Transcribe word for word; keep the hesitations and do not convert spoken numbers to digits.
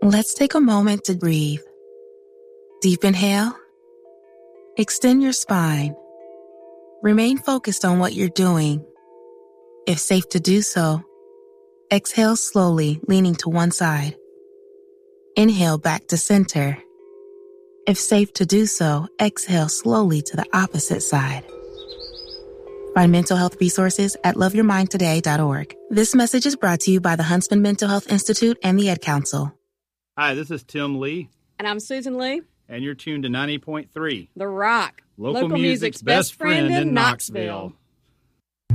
Let's take a moment to breathe. Deep inhale. Extend your spine. Remain focused on what you're doing. If safe to do so, exhale slowly, leaning to one side. Inhale back to center. If safe to do so, exhale slowly to the opposite side. Find mental health resources at love your mind today dot org. This message is brought to you by the Huntsman Mental Health Institute and the Ad Council. Hi, this is Tim Lee. And I'm Susan Lee. And you're tuned to ninety point three. The Rock. Local, Local music's, music's best friend in Knoxville. Knoxville.